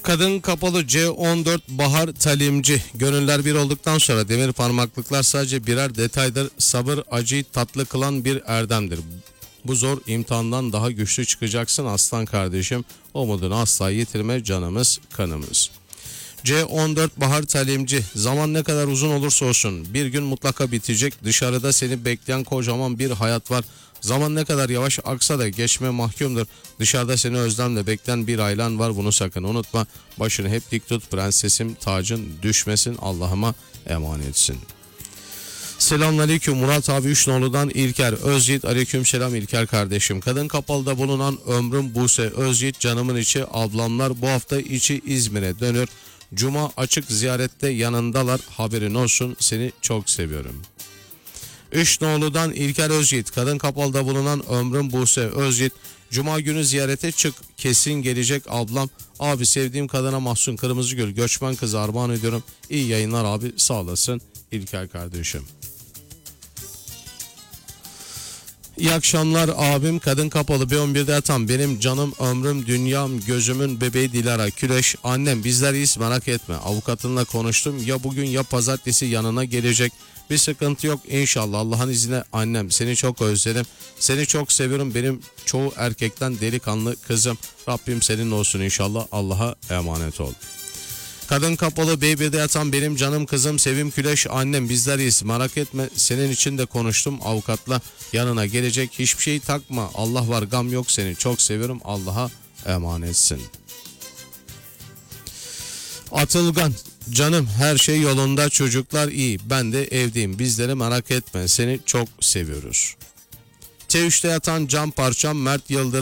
Kadın kapalı C14 Bahar Talimci. Gönüller bir olduktan sonra demir parmaklıklar sadece birer detaydır. Sabır acıyı tatlı kılan bir erdemdir. Bu zor imtihandan daha güçlü çıkacaksın aslan kardeşim. Umudunu asla yitirme canımız kanımız. C14 Bahar Talimci. Zaman ne kadar uzun olursa olsun bir gün mutlaka bitecek. Dışarıda seni bekleyen kocaman bir hayat var. Zaman ne kadar yavaş aksa da geçme mahkumdur. Dışarıda seni özlemle bekleyen bir ailen var, bunu sakın unutma. Başını hep dik tut prensesim, tacın düşmesin, Allah'ıma emanetsin. Selamünaleyküm Murat abi Üçnoğlu'dan İlker Özyiğit. Aleykümselam İlker kardeşim. Kadın kapalıda bulunan ömrüm Buse Özyiğit, canımın içi ablamlar bu hafta içi İzmir'e dönüyor. Cuma açık ziyarette yanındalar, haberin olsun, seni çok seviyorum. Üçnoğlu'dan İlker Özyiğit. Kadın kapalıda bulunan ömrüm Buse Özyiğit. Cuma günü ziyarete çık, kesin gelecek ablam. Abi sevdiğim kadına Mahsun Kırmızıgül göçmen kızı armağan ediyorum. İyi yayınlar abi, sağ olasın İlker kardeşim. İyi akşamlar abim. Kadın kapalı B11'de yatan benim canım ömrüm dünyam gözümün bebeği Dilara Küleş. Annem bizler iyiyiz, merak etme. Avukatınla konuştum, ya bugün ya pazartesi yanına gelecek. Bir sıkıntı yok inşallah, Allah'ın izniyle. Annem seni çok özledim, seni çok seviyorum, benim çoğu erkekten delikanlı kızım. Rabbim senin olsun inşallah, Allah'a emanet ol. Kadın kapalı B1'de yatan benim canım kızım Sevim Küleş. Annem bizler iyiyiz, merak etme, senin için de konuştum avukatla, yanına gelecek. Hiçbir şey takma, Allah var gam yok, seni çok seviyorum, Allah'a emanetsin. Atılgan canım her şey yolunda, çocuklar iyi, ben de evdeyim, bizleri merak etme, seni çok seviyoruz. T3'te yatan can parçam Mert Yıldırım.